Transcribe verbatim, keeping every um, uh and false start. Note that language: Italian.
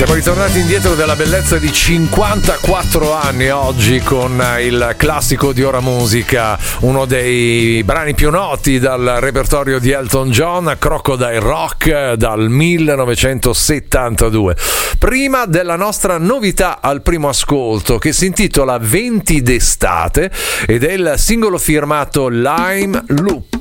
Siamo ritornati indietro della bellezza di cinquantaquattro anni oggi con il classico di Ora Musica, uno dei brani più noti dal repertorio di Elton John, Crocodile Rock dal millenovecentosettantadue. Prima della nostra novità al primo ascolto, che si intitola venti d'estate ed è il singolo firmato Lime Loop.